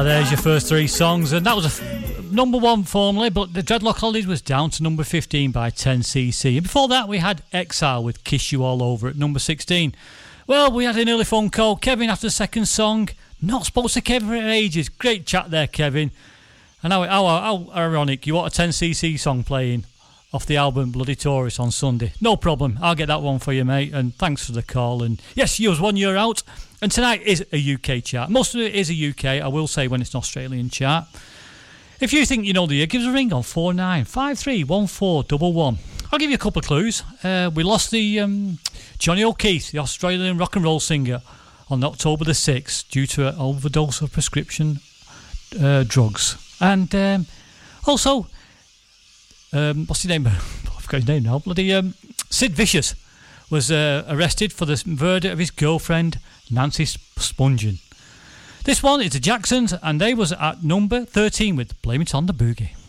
There's your first three songs, and that was number one formerly, but the Dreadlock Holidays was down to number 15 by 10cc. And before that, we had Exile with Kiss You All Over at number 16. Well, we had an early phone call. Kevin, after the second song, not spoke to Kevin for ages. Great chat there, Kevin. And how ironic, you want a 10cc song playing off the album Bloody Taurus on Sunday. No problem, I'll get that one for you, mate, and thanks for the call. And yes, you was 1 year out, and tonight is a UK chart. Most of it is a UK, I will say, when it's an Australian chart. If you think you know the year, give us a ring on 49531411. I'll give you a couple of clues. We lost the Johnny O'Keefe, the Australian rock and roll singer, on October the 6th due to an overdose of prescription drugs. And also, what's his name? I forgot his name now. Bloody Sid Vicious was arrested for the murder of his girlfriend, Nancy Spungen. This one is the Jacksons, and they was at number 13 with Blame It On The Boogie.